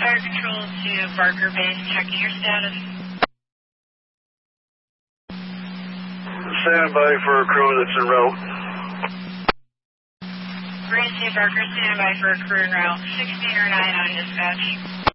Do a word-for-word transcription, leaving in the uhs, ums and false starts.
Fire Control to Barker Base, checking your status. Stand by for a crew that's en route. Green Sea Barker, stand by for a crew en route. sixteen or nine on dispatch.